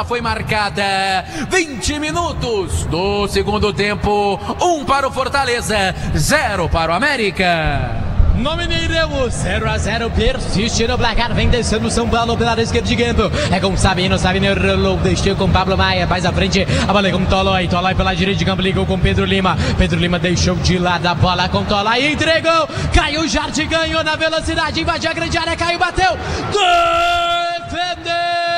Foi marcada 20 minutos do segundo tempo, 1 para o Fortaleza, 0 para o América. No Mineirão, 0-0, persiste no placar, vem descendo o São Paulo pela esquerda de campo, é com Sabino rolou, deixou com Pablo Maia, mais à frente, a bola é com Tolói pela direita de campo, ligou com Pedro Lima deixou de lado a bola com Tolói, entregou, caiu, Jardim ganhou na velocidade, invadiu a grande área, caiu, bateu, defendeu,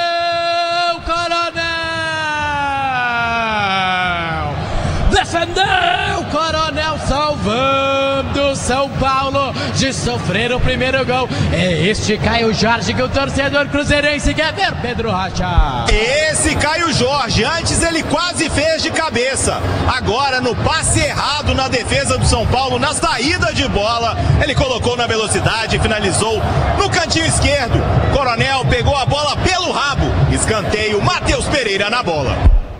Coronel, salvando São Paulo de sofrer o primeiro gol. É este Caio Jorge que o torcedor cruzeirense quer ver, Pedro Rocha. Esse Caio Jorge, antes ele quase fez de cabeça, agora no passe errado na defesa do São Paulo, na saída de bola, ele colocou na velocidade e finalizou no cantinho esquerdo. Coronel pegou a bola pelo rabo, escanteio, Matheus Pereira na bola.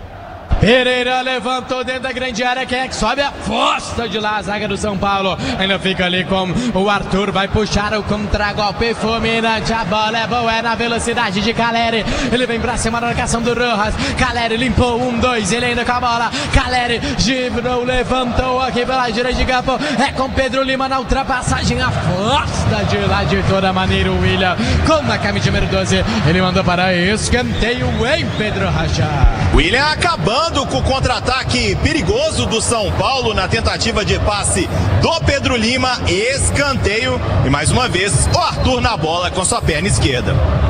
Pereira levantou dentro da grande área, quem é que sobe? Afosta de lá a zaga do São Paulo, ainda fica ali com o Arthur, vai puxar o contragolpe fulminante, a bola é boa, é na velocidade de Caleri, ele vem pra cima da marcação do Rojas, Caleri limpou 1-2, ele ainda com a bola, Caleri girou, levantou aqui pela direita de campo, é com Pedro Lima na ultrapassagem, afosta de lá de toda maneira o William, com a camisa número 12, ele mandou para escanteio em Pedro Rocha. William acabando com o contra-ataque perigoso do São Paulo na tentativa de passe do Pedro Lima, escanteio e mais uma vez o Arthur na bola com sua perna esquerda.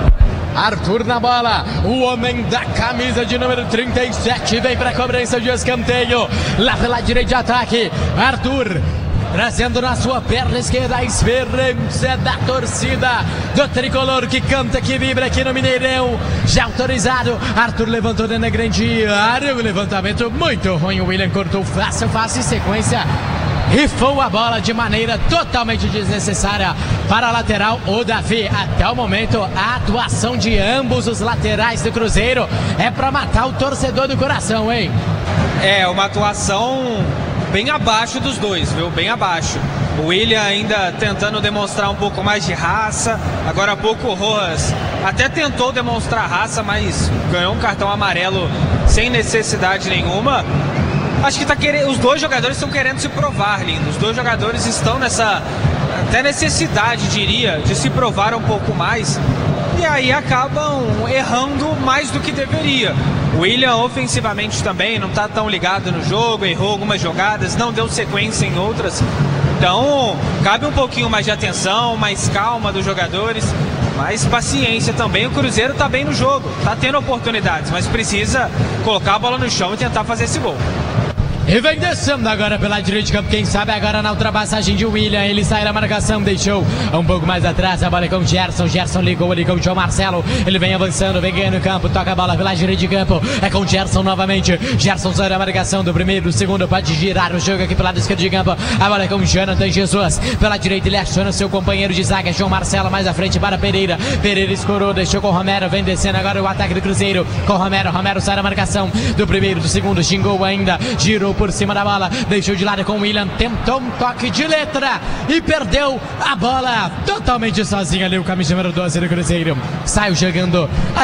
Arthur na bola, o homem da camisa de número 37 vem para a cobrança de escanteio, lá pela direita de ataque, Arthur trazendo na sua perna esquerda a esperança da torcida do tricolor que canta, que vibra aqui no Mineirão. Já autorizado, Arthur levantou dentro da grande área, o levantamento muito ruim, o William cortou fácil em sequência, rifou a bola de maneira totalmente desnecessária para a lateral, o Davi. Até o momento, a atuação de ambos os laterais do Cruzeiro é para matar o torcedor do coração, hein? É, uma atuação bem abaixo dos dois, viu? Bem abaixo. O William ainda tentando demonstrar um pouco mais de raça. Agora há pouco o Rojas até tentou demonstrar raça, mas ganhou um cartão amarelo sem necessidade nenhuma. Acho que os dois jogadores estão querendo se provar, Lindo. Os dois jogadores estão nessa até necessidade, diria, de se provar um pouco mais. E aí acabam errando mais do que deveria. O William ofensivamente também não está tão ligado no jogo, errou algumas jogadas, não deu sequência em outras. Então cabe um pouquinho mais de atenção, mais calma dos jogadores, mais paciência também. O Cruzeiro está bem no jogo, está tendo oportunidades, mas precisa colocar a bola no chão e tentar fazer esse gol. E vem descendo agora pela direita de campo, quem sabe agora na ultrapassagem de William, ele sai da marcação, deixou um pouco mais atrás, a bola é com o Gerson ligou ali com o João Marcelo, ele vem avançando, vem ganhando campo, toca a bola pela direita de campo, é com o Gerson novamente, Gerson sai da marcação do primeiro, do segundo, pode girar o jogo aqui pelo lado esquerdo de campo, a bola é com o Jonathan Jesus, pela direita ele aciona seu companheiro de zaga, João Marcelo mais à frente para Pereira, Pereira escorou, deixou com o Romero, vem descendo agora o ataque do Cruzeiro, com o Romero sai da marcação do primeiro, do segundo, xingou ainda, girou por cima da bola, deixou de lado com o William, tentou um toque de letra e perdeu a bola totalmente sozinho ali, o camisa número 12 do Cruzeiro, saiu jogando